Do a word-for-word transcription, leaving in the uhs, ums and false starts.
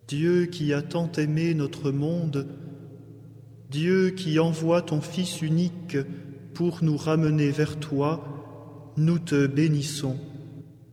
Dieu qui a tant aimé notre monde, Dieu qui envoie ton Fils unique pour nous ramener vers toi, nous te bénissons.